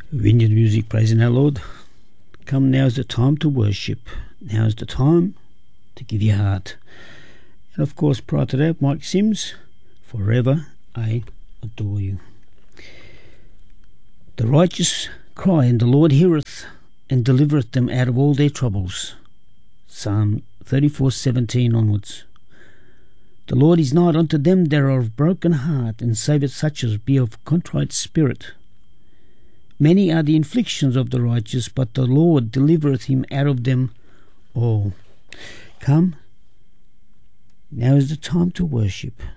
Vineyard Music, praising our Lord. Come, now's the time to worship. Now's the time to give your heart. And of course, prior to that, Mike Sims, Forever I Adore You. The righteous cry, and the Lord heareth, and delivereth them out of all their troubles. Psalm 34:17 onwards. The Lord is nigh unto them that are of broken heart, and saveth such as be of contrite spirit. Many are the afflictions of the righteous, but the Lord delivereth him out of them all. Come, now is the time to worship.